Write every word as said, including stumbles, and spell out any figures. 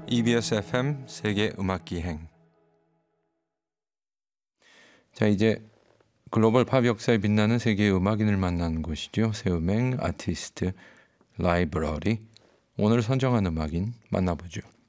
이비에스 에프엠 세계 음악 기행. 자, 이제 글로벌 팝 역사에 빛나는 세계의 음악인을 만나는 곳이죠. 새음행 아티스트 라이브러리. 오늘 선정한 음악인 만나보죠.